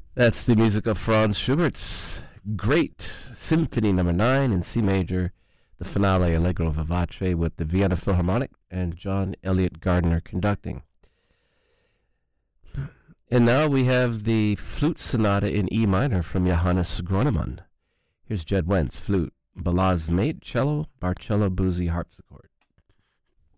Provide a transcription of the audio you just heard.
That's the music of Franz Schubert's great Symphony Number 9 in C major, the finale Allegro Vivace with the Vienna Philharmonic and John Elliott Gardiner conducting. And now we have the Flute Sonata in E minor from Johannes Gronemann. Here's Jed Wentz, flute, Balazs Mate, cello, Barcello Buzzi, harpsichord.